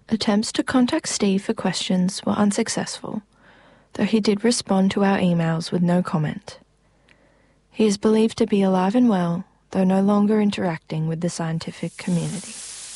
Attempts to contact Steve for questions were unsuccessful, though he did respond to our emails with no comment. He is believed to be alive and well, though no longer interacting with the scientific community.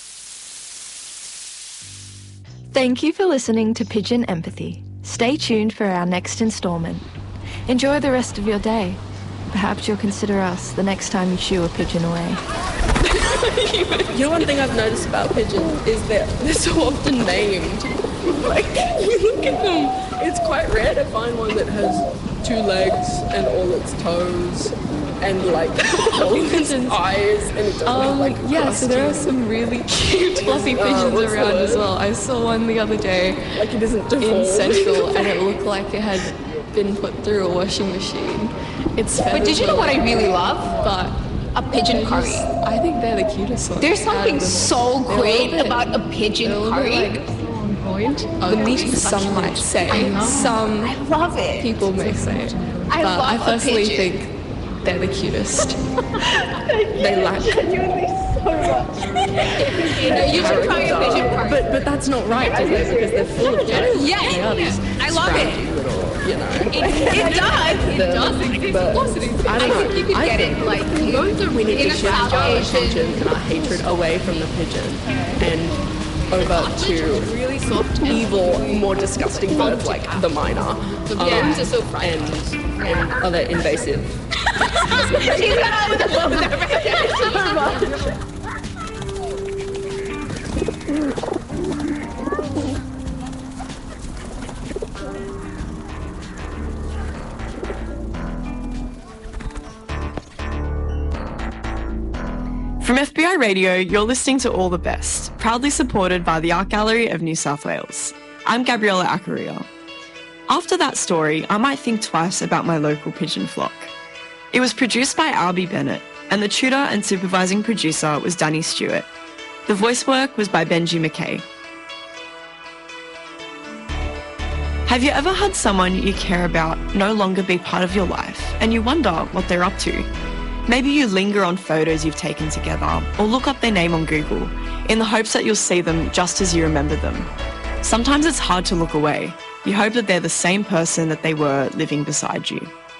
Thank you for listening to Pigeon Empathy. Stay tuned for our next instalment. Enjoy the rest of your day. Perhaps you'll consider us the next time you shoo a pigeon away. You know, one thing I've noticed about pigeons is that they're so often named. Like, you look at them, it's quite rare to find one that has 2 legs and all its toes and like all of its eyes and it doesn't have like a yeah, so there are some really cute fluffy pigeons around as well. I saw one the other day like it isn't deformed. In Central and it looked like it had been put through a washing machine. But did you know what I really love? But a pigeon curry. I think they're the cutest ones. There's something so great about a pigeon curry. The meat, some might say. I love it. People may say. I personally think they're the cutest. They lack genuinely so much. You should try a pigeon curry. But that's not right, is it? Because they're full of gems. Yeah, I love it. You know. It does. It does. I don't know. I think you could get it. Like, we need in to a shift our South Asian attention and our hatred away from the pigeon and over to really soft, evil, more disgusting birds like the myna. The gems are so frightened. And other invasive. She's got out with the phone there. From FBI Radio, you're listening to All the Best, proudly supported by the Art Gallery of New South Wales. I'm Gabriella Acaria. After that story, I might think twice about my local pigeon flock. It was produced by Albie Bennett, and the tutor and supervising producer was Danny Stewart. The voice work was by Benji McKay. Have you ever had someone you care about no longer be part of your life, and you wonder what they're up to? Maybe you linger on photos you've taken together, or look up their name on Google, in the hopes that you'll see them just as you remember them. Sometimes it's hard to look away. You hope that they're the same person that they were living beside you.